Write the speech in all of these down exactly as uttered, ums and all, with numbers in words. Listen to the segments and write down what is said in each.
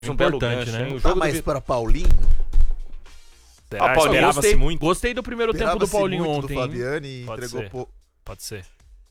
Um importante, gancho, né? O jogo ah, mas do... para Paulinho? Ah, Paulinho esperava-se gostei, muito. Gostei do primeiro tempo do Paulinho muito ontem. Do Fabiani e Pode entregou ser. Pou... Pode ser.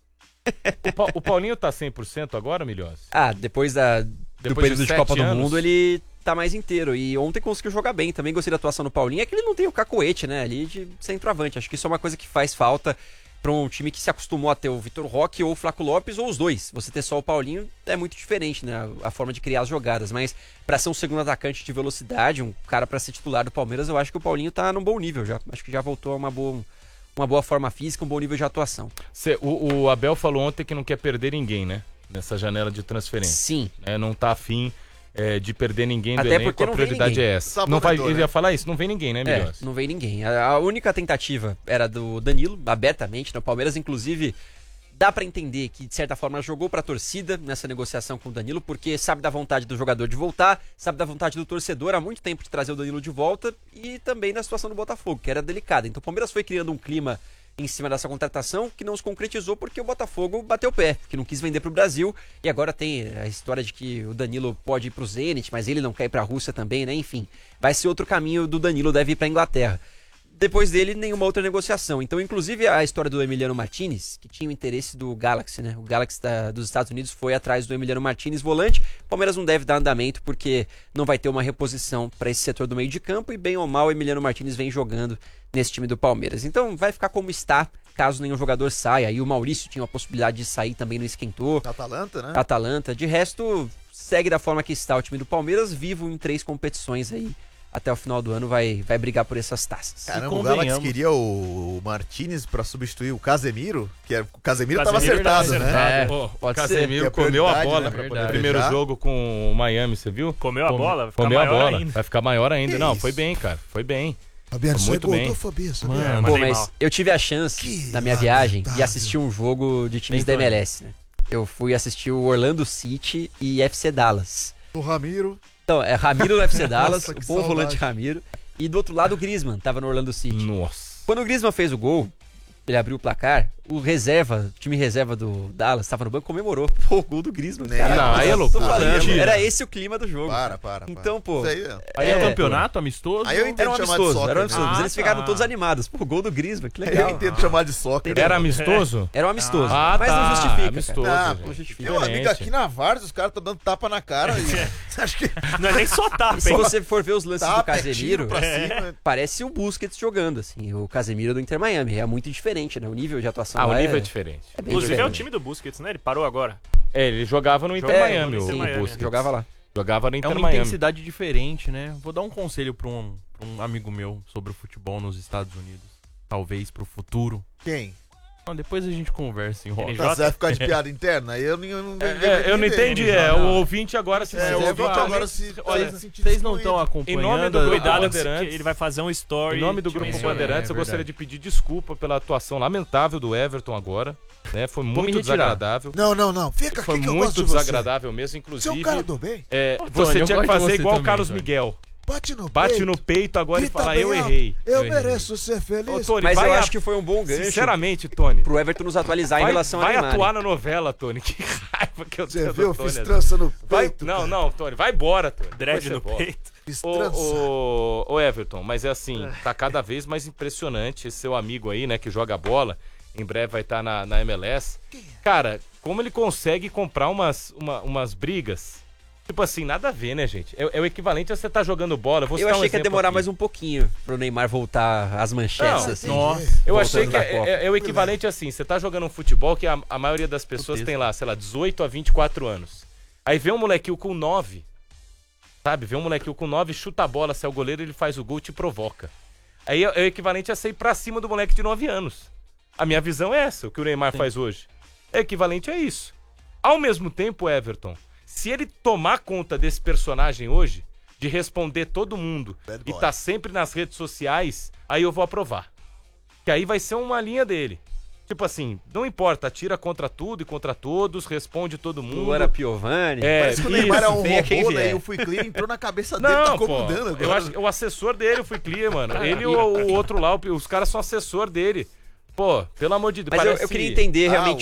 o, pa o Paulinho tá cem por cento agora, Milhões? Ah, depois, da, depois do período de, de Copa anos. do Mundo, ele tá mais inteiro. E ontem conseguiu jogar bem. Também gostei da atuação do Paulinho. É que ele não tem o cacoete, né? Ali de centroavante. Acho que isso é uma coisa que faz falta para um time que se acostumou a ter o Vitor Roque ou o Flaco Lopes ou os dois. Você ter só o Paulinho é muito diferente, né? A forma de criar as jogadas. Mas para ser um segundo atacante de velocidade, um cara para ser titular do Palmeiras, eu acho que o Paulinho tá num bom nível já. Acho que já voltou a uma boa, uma boa forma física, um bom nível de atuação. Cê, o, o Abel falou ontem que não quer perder ninguém, né? Nessa janela de transferência. Sim. É, não tá afim é, de perder ninguém do Até elenco, porque a não prioridade vem é essa. Não vai, ele ia falar isso? Não vem ninguém, né, Milhões? É, não vem ninguém. A, a única tentativa era do Danilo, abertamente, no Palmeiras, inclusive, dá pra entender que, de certa forma, jogou pra torcida nessa negociação com o Danilo, porque sabe da vontade do jogador de voltar, sabe da vontade do torcedor há muito tempo de trazer o Danilo de volta, e também na situação do Botafogo, que era delicada. Então o Palmeiras foi criando um clima em cima dessa contratação que não se concretizou porque o Botafogo bateu o pé, que não quis vender pro Brasil, e agora tem a história de que o Danilo pode ir pro Zenit, mas ele não quer ir pra Rússia também, né? Enfim, vai ser outro caminho do Danilo, deve ir pra Inglaterra. Depois dele, nenhuma outra negociação. Então, inclusive, a história do Emiliano Martinez, que tinha o interesse do Galaxy, né? O Galaxy da, dos Estados Unidos foi atrás do Emiliano Martinez, volante. O Palmeiras não deve dar andamento porque não vai ter uma reposição para esse setor do meio de campo e, bem ou mal, o Emiliano Martinez vem jogando nesse time do Palmeiras. Então, vai ficar como está, caso nenhum jogador saia. E o Maurício tinha a possibilidade de sair, também não esquentou. Atalanta, né? Atalanta. De resto, segue da forma que está o time do Palmeiras, vivo em três competições aí. Até o final do ano vai, vai brigar por essas taças. Caramba, o Galaxy queria o, o Martinez pra substituir o Casemiro, que era, o Casemiro tava acertado, verdade, né? É, Pô, o Casemiro ser. comeu a bola né? pra poder. Primeiro Já? jogo com o Miami, você viu? Comeu a bola, vai ficar comeu maior a bola. ainda. Vai ficar maior ainda. Que Não, isso? foi bem, cara. Foi bem. Fabiano, muito você bem. Fabiano, Mano, Pô, mas eu tive a chance, que na minha viagem, de assistir um jogo de times da M L S, né? Eu fui assistir o Orlando City e F C Dallas. O Ramiro. Então, é Ramiro no F C Dallas, Nossa, o bom saudade. volante Ramiro. E do outro lado o Griezmann, tava no Orlando City. Nossa. Quando o Griezmann fez o gol, ele abriu o placar, o reserva, o time reserva do Dallas, tava no banco, comemorou. Pô, o gol do Griezmann. Né? Cara, Não, aí é tô loucura. falando, Mentira. era esse o clima do jogo. Para, para, para. Então, pô... Isso aí, ó. Aí é, É, campeonato amistoso? Aí eu entendo Era um chamar de amistoso, soccer, era um amistoso. né? Mas eles Ah, ficaram tá. todos animados. Pô, gol do Griezmann, que Eu legal. entendo chamar de soccer. Era né? amistoso? Era um amistoso. Ah, mas tá. não justifica, Amistoso, cara. Ah, gente. Não justifica. Meu amigo, aqui na Várzea, os caras estão dando tapa na cara. E... Você acha que Não é nem só tapa, Se hein? você for ver os lances do tapa, é Casemiro, tiro pra cima? parece o Busquets jogando, assim. O Casemiro do Inter Miami. É muito diferente, né? O nível de atuação Ah, o lá nível é é, diferente. é bem Inclusive é o diferente. time do Busquets, né? Ele parou agora. É, ele jogava no Inter É, Miami, no o Inter Miami. Busquets. Jogava lá. Jogava no É Inter uma Miami. intensidade diferente, né? Vou dar um conselho pra um, pra um amigo meu sobre o futebol nos Estados Unidos. Talvez pro futuro. Quem? Não, depois a gente conversa em roda. Ele Tá, Jota? você vai ficar de piada interna? Eu não, eu não, É, eu não entendi, é, o ouvinte agora se É, o se- ouvinte Ah, agora se... Olha, se sentir vocês não excluído. estão acompanhando. Em nome do a- grupo Cuidado, Bandeirantes. que ele vai fazer um story. Em nome do te Grupo mencionando. Bandeirantes, é eu gostaria verdade. de pedir desculpa pela atuação lamentável do Everton agora. Né? Foi me muito retirar. desagradável. Não, não, não. Fica Foi aqui que eu muito gosto de você. desagradável mesmo, Você é inclusive. um cara do bem. é, Tony, você eu tinha que gosto de fazer você igual o também, Carlos Tony. Miguel. Bate no Bate peito. no peito agora e grita fala, bem eu alto. errei. Eu Eu errei. mereço ser Ô, feliz. Tony, Mas vai eu a- acho que foi um bom gancho Sinceramente, Tony. pro Everton nos atualizar em Vai, relação vai a Neymar. atuar na novela, Tony. Que raiva que eu Você tenho viu? do Eu Tony. fiz trança no Vai, peito. não, cara. não, Tony, vai embora, Tony. Dread Depois no você volta. peito. Fiz Ô, trança. ô, ô, Everton, mas é assim, tá cada vez mais impressionante esse seu amigo aí, né, que joga bola, em breve vai estar na, na M L S. Cara, como ele consegue comprar umas, uma- umas brigas, tipo assim, nada a ver, né, gente? É, é o equivalente a você tá jogando bola. Vou Eu citar um achei que ia exemplo demorar aqui. mais um pouquinho pro Neymar voltar às manchetes, Não, assim. Nossa. Eu voltando achei que da é, Copa. é- é o equivalente assim, você tá jogando um futebol que a, a maioria das pessoas texto. tem lá, sei lá, dezoito a vinte e quatro anos. Aí vê um molequinho com nove, sabe? Vê um molequinho com nove, chuta a bola, se é o goleiro, ele faz o gol e te provoca. Aí é, é o equivalente a você ir pra cima do moleque de nove anos. A minha visão é essa, o que o Neymar faz hoje. É equivalente a isso. Ao mesmo tempo, Everton, se ele tomar conta desse personagem hoje, de responder todo mundo Bad e boy. tá sempre nas redes sociais, aí eu vou aprovar. Que aí vai ser uma linha dele. Tipo assim, não importa, atira contra tudo e contra todos, responde todo mundo. Luana Piovani. É, Parece que o isso, Neymar é um venha quem robô, né? vier. E o Fui Clear entrou na cabeça dele, Não, tá pô, comandando agora. eu acho que o assessor dele, o Fui Clear, mano. Ele e o, o outro lá, o- os caras são assessor dele. Pô, pelo amor de Deus. Mas eu, parece... eu queria entender Ah, realmente o- o,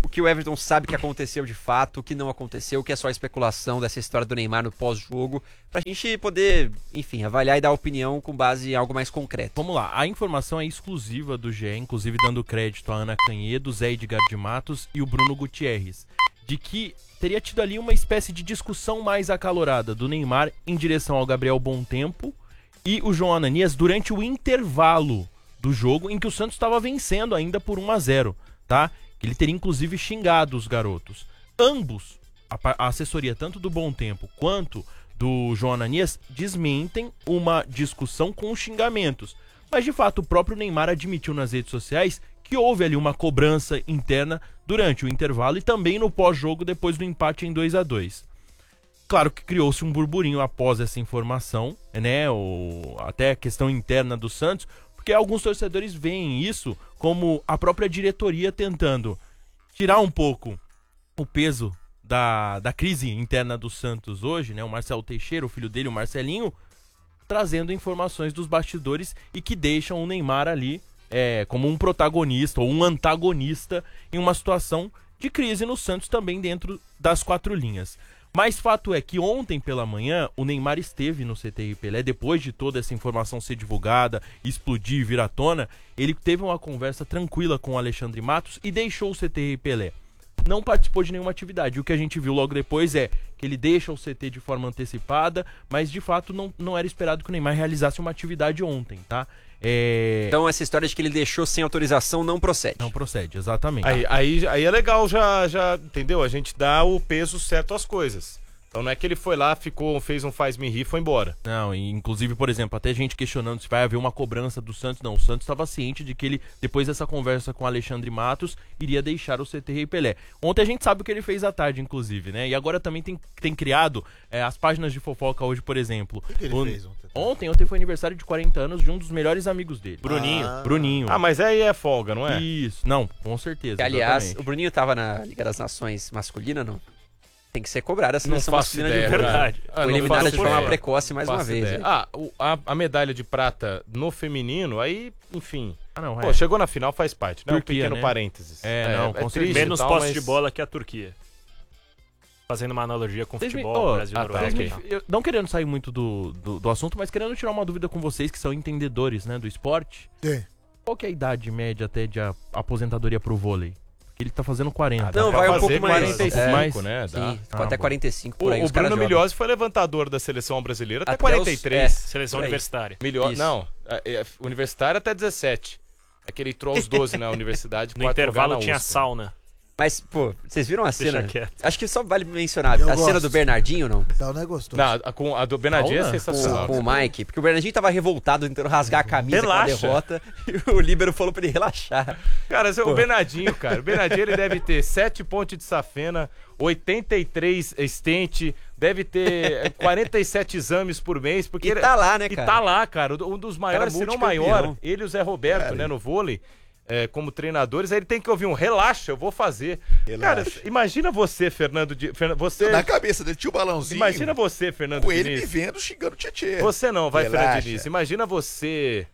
o que o Everton sabe que aconteceu de fato, o que não aconteceu, o que é só especulação dessa história do Neymar no pós-jogo, pra gente poder, enfim, avaliar e dar opinião com base em algo mais concreto. Vamos lá, a informação é exclusiva do G E, inclusive dando crédito a Ana Canhedo, Zé Edgar de Matos e o Bruno Gutierrez, de que teria tido ali uma espécie de discussão mais acalorada do Neymar em direção ao Gabriel Bontempo e o João Ananias durante o intervalo do jogo em que o Santos estava vencendo ainda por um a zero, tá? Ele teria inclusive xingado os garotos. Ambos, a, a assessoria tanto do Bontempo quanto do João Ananias, desmentem uma discussão com xingamentos. Mas de fato o próprio Neymar admitiu nas redes sociais que houve ali uma cobrança interna durante o intervalo e também no pós-jogo depois do empate em dois a dois. Claro que criou-se um burburinho após essa informação, né? O, até a questão interna do Santos, porque alguns torcedores veem isso como a própria diretoria tentando tirar um pouco o peso da, da crise interna do Santos hoje, né? O Marcelo Teixeira, o filho dele, o Marcelinho, trazendo informações dos bastidores e que deixam o Neymar ali é, como um protagonista ou um antagonista em uma situação de crise no Santos também dentro das quatro linhas. Mas fato é que ontem pela manhã o Neymar esteve no C T I Pelé, depois de toda essa informação ser divulgada, explodir e vir à tona, ele teve uma conversa tranquila com o Alexandre Matos e deixou o C T I Pelé. Não participou de nenhuma atividade. O que a gente viu logo depois é que ele deixa o C T de forma antecipada, mas de fato não, não era esperado que o Neymar realizasse uma atividade ontem, tá? É... Então essa história de que ele deixou sem autorização não procede. Não procede, exatamente. Aí, aí, aí é legal já, já, entendeu? A gente dá o peso certo às coisas. Então não é que ele foi lá, ficou, fez um faz-me rir e foi embora. Não, e inclusive, por exemplo, até gente questionando se vai haver uma cobrança do Santos. Não, o Santos estava ciente de que ele, depois dessa conversa com o Alexandre Matos, iria deixar o C T Rei Pelé. Ontem a gente sabe o que ele fez à tarde, inclusive, né? E agora também tem, tem criado é, as páginas de fofoca hoje, por exemplo. O que ele o, fez ontem? Ontem, ontem foi aniversário de quarenta anos de um dos melhores amigos dele. Bruninho. Ah. Bruninho. Ah, mas aí é folga, não é? Isso, não, com certeza. Que, aliás, exatamente. o Bruninho tava na Liga das Nações masculina, não? Tem que ser cobrada a Não seleção faço masculina ideia, de vôlei. verdade. Ah, Foi não eliminada faço de forma ideia. precoce mais Faço uma vez. ideia. né? Ah, o- a, a medalha de prata no feminino, aí, enfim. Ah, não, Pô, é. chegou na final, faz parte, né? Turquia, um pequeno né? parênteses. É, não, com triste e Menos tal, posse mas- de bola que a Turquia. Fazendo uma analogia com o Vocês me- futebol, oh, Brasil e ah, tá, Noruega. ok. e tal. Eu- não querendo sair muito do, do, do assunto, mas querendo tirar uma dúvida com vocês que são entendedores, né, do esporte. Sim. Qual que é a idade média até de a- aposentadoria pro vôlei? Porque ele tá fazendo quarenta. Ah, dá Não, pra vai um fazer pouco mais. quarenta e cinco, É, mais, né? Dá. Sim, Ah, até bom. quarenta e cinco O, por aí. o os caras Bruno jogam. Milhose foi levantador da seleção brasileira até, Até quarenta e os- três. é. Seleção Por aí. universitária. Melhor, Isso. não, é, é, universitário até dezessete. É que ele entrou aos doze na universidade. No quatro intervalo lugar na tinha U S P. sauna. Mas, pô, vocês viram a Deixa cena? quieto. Acho que só vale mencionar. Eu a cena gosto. do Bernardinho, não? Então não é gostoso. Não, a, com a do Bernardinho é Sauna? sensacional. Com, com o Mike. Porque o Bernardinho tava revoltado, tentando rasgar a camisa Relaxa. com a derrota. E o Líbero falou pra ele relaxar. Cara, o Bernardinho, cara. O Bernardinho ele deve ter sete pontos de safena, oitenta e três estente, deve ter quarenta e sete exames por mês. Porque E ele- tá lá, né, E cara? tá lá, cara. Um dos maiores, se não multicampeão. maior, ele e o Zé Roberto, né, no vôlei. É, como treinadores, aí ele tem que ouvir um relaxa, eu vou fazer. Relaxa. Cara, imagina você, Fernando Di... Fernan- você Na cabeça dele tinha o balãozinho. Imagina você, Fernando com ele me Diniz. vendo xingando o Tietê. Você não, vai, Fernando Relaxa. Diniz. Imagina você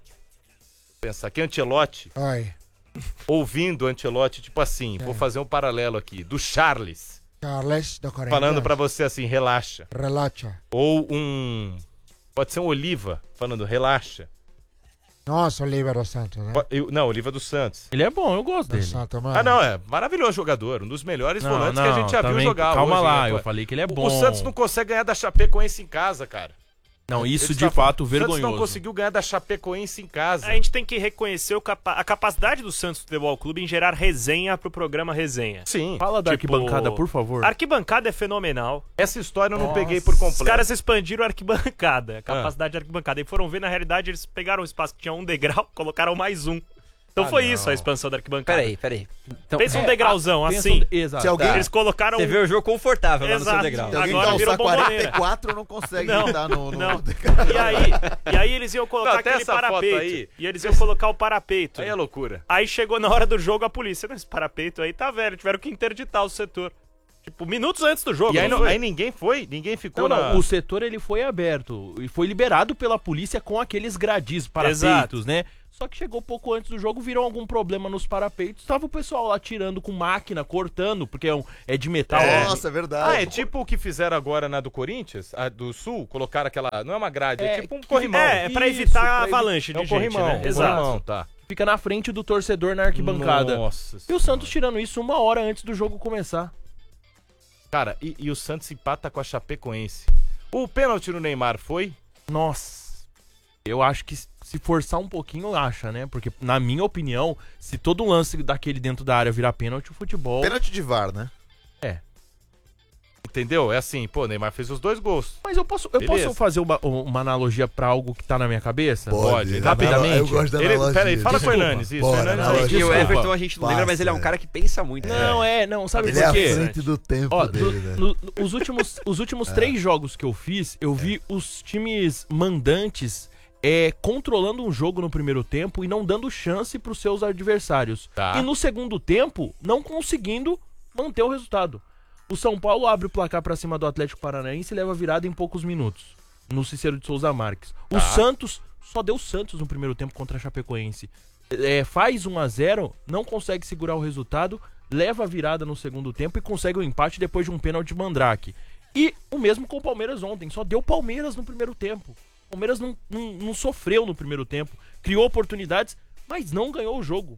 pensar que Ancelotti, Oi, ouvindo Ancelotti, tipo assim, vou fazer um paralelo aqui, do Charles, Charles do Corinthians. falando pra você assim, relaxa. Relaxa. Ou um, pode ser um Oliva, falando relaxa. Nossa, o Líbero Santos, né? Po- eu- Não, Oliva dos Santos. Ele é bom, eu gosto Do dele. Santos, mano. Ah, não, é maravilhoso jogador, um dos melhores Não, volantes não, que a gente já viu também- jogar Calma hoje, lá, né? eu falei que ele é O- bom. O Santos não consegue ganhar da Chapecoense em casa, cara. Não, isso Ele de tá- fato O Santos vergonhoso. não conseguiu ganhar da Chapecoense em casa. A gente tem que reconhecer o capa- a capacidade do Santos Futebol Clube em gerar resenha pro programa Resenha. Sim. Fala da Tipo, arquibancada, por favor. A arquibancada é fenomenal. Essa história eu não Nossa. peguei por completo. Os caras expandiram a arquibancada, Ah. a capacidade de arquibancada. E foram ver, na realidade, eles pegaram um espaço que tinha um degrau, colocaram mais um. Então Ah, foi não. isso a expansão da arquibancada. Peraí, peraí. Então, Pensa um é, degrauzão, Pensa assim. um- Exato. Se alguém- tá. Eles colocaram Você um... vê o jogo confortável lá no seu Exato. degrau. Se alguém Agora virou calçar quarenta bomboneira. e quatro, não consegue Não, entrar no... no... não. E aí, e aí eles iam colocar Não, tem aquele essa foto parapeito. aí. E eles iam colocar o parapeito. Aí é loucura. Aí chegou na hora do jogo a polícia. Não, esse parapeito aí tá velho, tiveram que interditar o setor. Tipo, minutos antes do jogo. E aí, não não- foi? aí ninguém foi, ninguém ficou Não, na... não, o setor ele foi aberto e foi liberado pela polícia com aqueles gradis, parapeitos, Exato. né? Só que chegou pouco antes do jogo, viram algum problema nos parapeitos. Tava o pessoal lá tirando com máquina, cortando, porque é, um, é de metal. É. né? Nossa, é verdade. Ah, é tipo o que fizeram agora na do Corinthians, a do Sul, colocaram aquela... Não é uma grade, é, É, tipo um corrimão. É, é pra Isso, evitar pra a evi- avalanche É de um gente, corrimão, né? um Exato. corrimão, tá. Fica na frente do torcedor na arquibancada. Nossa E o Santos tirando isso uma hora antes do jogo começar. Cara, e, e o Santos empata com a Chapecoense. O pênalti no Neymar foi? Nossa. Eu acho que se forçar um pouquinho, acha, né? Porque, na minha opinião, se todo lance daquele dentro da área virar pênalti, o futebol... Pênalti de V A R, né? Entendeu? É assim, pô, o Neymar fez os dois gols. Mas eu posso, eu Beleza. posso fazer uma, uma analogia pra algo que tá na minha cabeça? Pode, rapidamente. Eu gosto da Ele, analogia. pera aí, fala com o Desculpa. Hernanes, isso. Bora, Hernanes analogia. aí, E o desculpa. Everton a gente não lembra, mas ele é um Passa, cara que pensa muito. né? Não, é, não, sabe Ele é por à quê? frente do tempo Ó, dele, do- né? no- no- os últimos, os últimos três jogos que eu fiz, eu vi os times mandantes é, controlando um jogo no primeiro tempo e não dando chance pros seus adversários. Tá. E no segundo tempo, não conseguindo manter o resultado. O São Paulo abre o placar pra cima do Atlético Paranaense e leva virada em poucos minutos, no Cicero de Souza Marques. O Tá. Santos, só deu Santos no primeiro tempo contra a Chapecoense. É, faz um a zero, não consegue segurar o resultado, leva a virada no segundo tempo e consegue o empate depois de um pênalti de Mandrake. E o mesmo com o Palmeiras ontem, só deu Palmeiras no primeiro tempo. O Palmeiras não, não, não sofreu no primeiro tempo, criou oportunidades, mas não ganhou o jogo.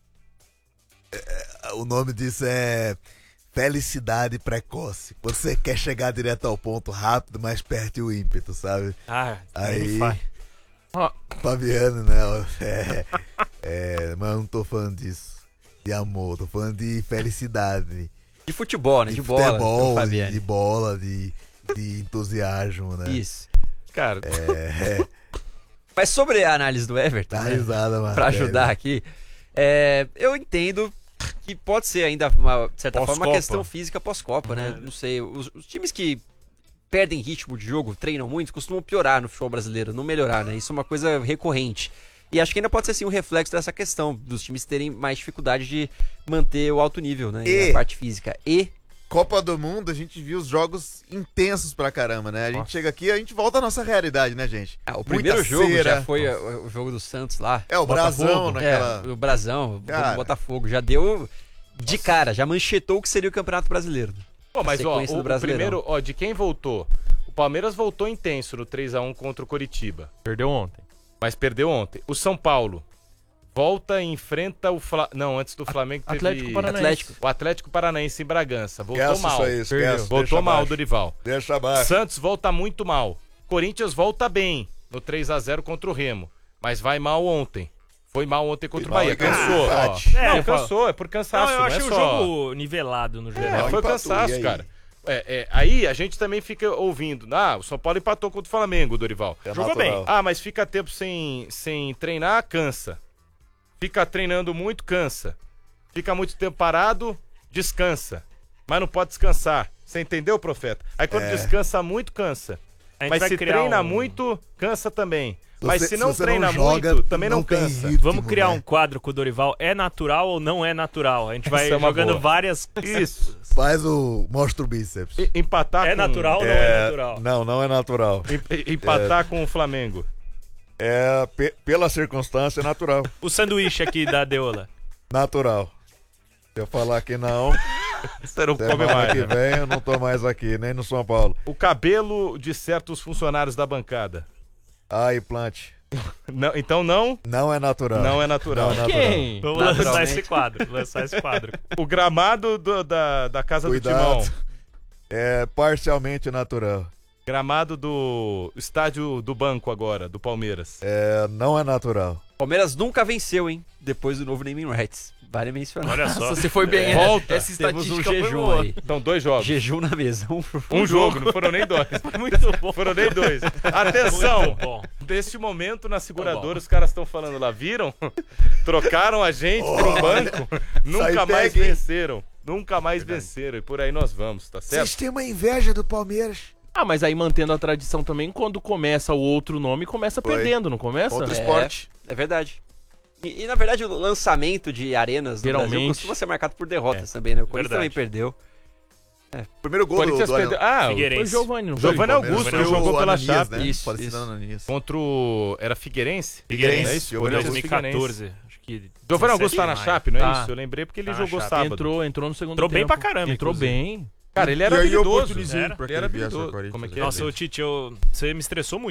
O nome disso é felicidade precoce. Você quer chegar direto ao ponto rápido, mas perde o ímpeto, sabe? Ah, Aí, faz. Ó, Fabiano, né? É, é, mas eu não tô falando disso. De amor, tô falando de felicidade. De futebol, né? De, De, bola. futebol, do de, Fabiano. de bola, de, de entusiasmo, né? Isso. Cara, É, Mas sobre a análise do Everton, dá né, risada, mano. pra ajudar aqui, é, eu entendo que pode ser ainda, uma, de certa forma, uma Pós-Copa. questão física pós-Copa, né? Não sei, os, os times que perdem ritmo de jogo, treinam muito, costumam piorar no futebol brasileiro, não melhorar, né? Isso é uma coisa recorrente. E acho que ainda pode ser, sim, um reflexo dessa questão, dos times terem mais dificuldade de manter o alto nível, né? E- a parte física. E Copa do Mundo, a gente viu os jogos intensos pra caramba, né? A gente Nossa. chega aqui, a gente volta à nossa realidade, né, gente? ah, o Muita primeiro jogo cera. já foi o, o jogo do Santos lá. É, o Brasão Botafogo. naquela... É, o Brasão, o Cara. Botafogo, já deu de cara, já manchetou o que seria o Campeonato Brasileiro. pô, mas ó, sequência o, do o Brasileirão. primeiro, ó, de quem voltou? O Palmeiras voltou intenso no três a um contra o Coritiba, perdeu ontem. mas perdeu ontem. O São Paulo volta e enfrenta o Fla... Não, antes do Flamengo teve... Atlético Paranaense. Atlético. O Atlético Paranaense em Bragança. Voltou Esquece mal. isso aí, esquece. Perdeu. Voltou Deixa mal, abaixo. Dorival. Deixa abaixo. Santos volta muito mal. Corinthians volta bem no três a zero contra o Remo, mas vai mal ontem. Foi mal ontem contra o Mal Bahia. e ganhou Cansou. empate. ó. É, Não, eu falo- cansou, é por Não, cansaço. eu não achei é o só... jogo nivelado no É, geral. foi empatou, cansaço, e aí? cara. É, é, aí a gente também fica ouvindo. Ah, o São Paulo empatou contra o Flamengo, Dorival. É Jogou natural. bem. Ah, mas fica tempo sem, sem treinar, cansa. Fica treinando muito, cansa. Fica muito tempo parado, descansa. Mas não pode descansar. Você entendeu, profeta? Aí quando É. descansa muito, cansa. A gente Mas vai se criar treina um- muito, cansa também. Se Mas você- se não se você treina não joga, muito, também não, não tem cansa. ritmo. Vamos criar né? um quadro com o Dorival. É natural ou não é natural? A gente vai Essa é uma jogando boa. várias. Isso. Faz o... Mostra o bíceps. E- Empatar É com... natural ou não é natural? Não, não é natural. em- em- Empatar com o Flamengo. É pe- pela circunstância é natural. O sanduíche aqui da Deola. Natural. Se eu falar que não, Você não come semana mais. que né? vem eu não tô mais aqui, nem no São Paulo. O cabelo de certos funcionários da bancada. Ah, implante. Não, então não, Não é natural. não é natural. Não é natural. Quem? Vamos lançar Naturalmente. esse quadro. Lançar esse quadro. O gramado do- da, da casa Cuidado. do Timão. É parcialmente natural. Gramado do estádio do banco agora, do Palmeiras. É, não é natural. Palmeiras nunca venceu, hein? Depois do novo naming rights. Vale mencionar. Olha só. Nossa, você foi bem. É, volta. Essa Temos estatística um foi jejum boa. aí. Então, dois jogos. Jejum na mesa. Um, Um jogo, não foram nem dois. Muito bom. Foram nem dois. Atenção! Muito bom. Deste momento, na Tá seguradora, os caras estão falando lá, viram? Trocaram a gente por um banco. Nunca Sai mais tag, hein? venceram. Nunca mais venceram. E por aí nós vamos, tá certo? Vocês têm uma inveja do Palmeiras. Ah, mas aí mantendo a tradição também, quando começa o outro nome, começa Foi. perdendo, não começa? Outro É, esporte. É verdade. E, e, na verdade o lançamento de arenas no Brasil Geralmente. costuma ser marcado por derrotas também, né? O Corinthians verdade. também perdeu. Primeiro O gol do, Corinthians do perdeu. Ah, Figueirense. Foi o Giovanni, não Giovanni foi? Augusto, Palmeiras, ele foi jogou o pela Ananias, Chape. né? Isso, Falecendo isso. Ananias. Contra o... Era Figueirense? Figueirense. É isso? Giovanni dois Corinthians mil e Figueirense. quatorze. Acho que Giovanni Augusto tá na dezessete de maio. Chape, não é Tá. isso? Eu lembrei porque ele Tá na jogou Chape. sábado. Entrou, entrou no segundo Entrou bem tempo. pra caramba, Entrou inclusive. bem. Cara, ele era E aí eu habilidoso. oportunizei Era? pra Ele que era ele viesse ao habilidoso. Corinthians. Como é que é? Nossa, ô Tite, eu... você me estressou muito